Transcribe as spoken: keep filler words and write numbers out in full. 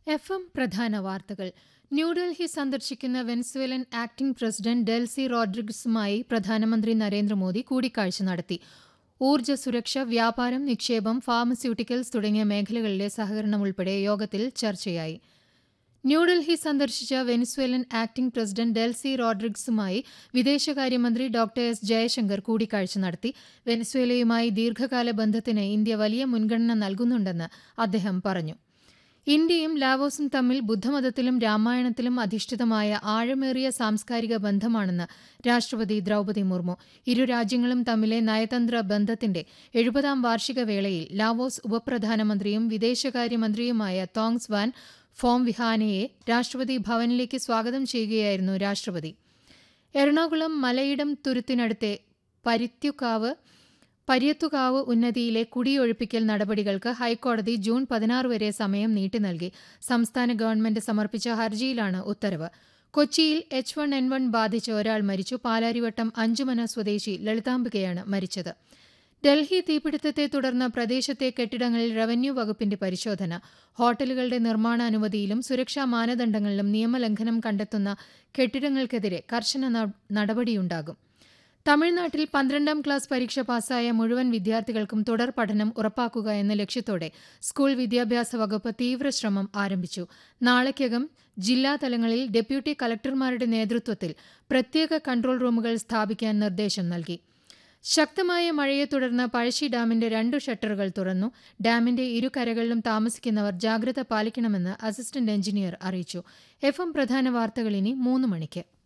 F M പ്രധാന വാർത്തകൾ. ന്യൂഡൽഹി സന്ദർശിക്കുന്ന വെനസ്വേലൻ ആക്ടിംഗ് പ്രസിഡന്റ് ഡെൽസി റോഡ്രിഗസുമായി പ്രധാനമന്ത്രി നരേന്ദ്രമോദി കൂടിക്കാഴ്ച നടത്തി. ഊർജ്ജ സുരക്ഷ, വ്യാപാരം, നിക്ഷേപം, ഫാർമസ്യൂട്ടിക്കൽസ് തുടങ്ങിയ മേഖലകളിലെ സഹകരണം ഉൾപ്പെടെ യോഗത്തിൽ ചർച്ചയായി. ന്യൂഡൽഹി സന്ദർശിച്ച വെനസ്വേലൻ ആക്ടിംഗ് പ്രസിഡന്റ് ഡെൽസി റോഡ്രിഗസുമായി വിദേശകാര്യമന്ത്രി ഡോക്ടർ എസ് ജയശങ്കർ കൂടിക്കാഴ്ച നടത്തി. വെനസ്വേലയുമായി ദീർഘകാല ബന്ധത്തിന് ഇന്ത്യ വലിയ മുൻഗണന നൽകുന്നുണ്ടെന്ന് അദ്ദേഹം പറഞ്ഞു. ഇന്ത്യയും ലാവോസും തമ്മിൽ ബുദ്ധമതത്തിലും രാമായണത്തിലും അധിഷ്ഠിതമായ ആഴമേറിയ സാംസ്കാരിക ബന്ധമാണെന്ന് രാഷ്ട്രപതി ദ്രൗപദി മുർമു. ഇരു രാജ്യങ്ങളും തമ്മിലെ നയതന്ത്ര ബന്ധത്തിന്റെ എഴുപതാം വാർഷിക വേളയിൽ ലാവോസ് ഉപപ്രധാനമന്ത്രിയും വിദേശകാര്യമന്ത്രിയുമായ തോങ്സ് വാൻ ഫോം വിഹാനെയെ രാഷ്ട്രപതി ഭവനിലേക്ക് സ്വാഗതം ചെയ്യുകയായിരുന്നു രാഷ്ട്രപതി. എറണാകുളം മലയിടം തുരുത്തിനടുത്തെ പരിത്യുകാവ് പര്യത്തുകാവ് ഉന്നതിയിലെ കുടിയൊഴിപ്പിക്കൽ നടപടികൾക്ക് ഹൈക്കോടതി ജൂൺ പതിനാറ് വരെ സമയം നീട്ടി നൽകി. സംസ്ഥാന ഗവൺമെന്റ് സമർപ്പിച്ച ഹർജിയിലാണ് ഉത്തരവ്. കൊച്ചിയിൽ എച്ച് വൺ എൻ വൺ ബാധിച്ച് ഒരാൾ മരിച്ചു. പാലാരിവട്ടം അഞ്ചുമന സ്വദേശി ലളിതാംബികയാണ് മരിച്ചത്. ഡൽഹി തീപിടുത്തത്തെ തുടർന്ന് പ്രദേശത്തെ കെട്ടിടങ്ങളിൽ റവന്യൂ വകുപ്പിന്റെ പരിശോധന. ഹോട്ടലുകളുടെ നിർമ്മാണ അനുമതിയിലും സുരക്ഷാ മാനദണ്ഡങ്ങളിലും നിയമലംഘനം കണ്ടെത്തുന്ന കെട്ടിടങ്ങൾക്കെതിരെ കർശന നടപടിയുണ്ടാകും. തമിഴ്നാട്ടിൽ പന്ത്രണ്ടാം ക്ലാസ് പരീക്ഷ പാസ്സായ മുഴുവൻ വിദ്യാർത്ഥികൾക്കും തുടർ പഠനം ഉറപ്പാക്കുക എന്ന ലക്ഷ്യത്തോടെ സ്കൂൾ വിദ്യാഭ്യാസ വകുപ്പ് തീവ്രശ്രമം ആരംഭിച്ചു. നാളെക്കകം ജില്ലാതലങ്ങളിൽ ഡെപ്യൂട്ടി കളക്ടർമാരുടെ നേതൃത്വത്തിൽ പ്രത്യേക കൺട്രോൾ റൂമുകൾ സ്ഥാപിക്കാൻ നിർദ്ദേശം നൽകി. ശക്തമായ മഴയെ തുടർന്ന് പഴശ്ശി ഡാമിന്റെ രണ്ടു ഷട്ടറുകൾ തുറന്നു. ഡാമിന്റെ ഇരുകരകളിലും താമസിക്കുന്നവർ ജാഗ്രത പാലിക്കണമെന്ന് അസിസ്റ്റന്റ് എഞ്ചിനീയർ അറിയിച്ചു. എഫ് എം പ്രധാന വാർത്തകൾ ഇനി മൂന്ന് മണിക്ക്.